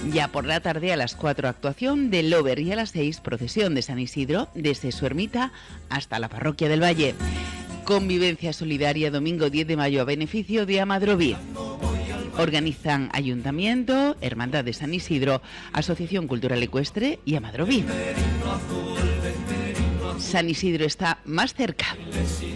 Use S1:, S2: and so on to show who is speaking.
S1: Ya por la tarde a las 4 actuación de Lover y a las 6 procesión de San Isidro desde su ermita hasta la parroquia del Valle. Convivencia solidaria domingo 10 de mayo a beneficio de Amadroví. Organizan Ayuntamiento, Hermandad de San Isidro, Asociación Cultural Ecuestre y Amadroví. San Isidro está más cerca.